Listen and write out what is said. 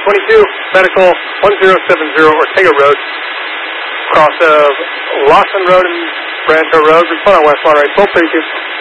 22, medical 1070 Ortega Road, cross of Lawson Road and Brancho Road. Report on West Monterey, 1232.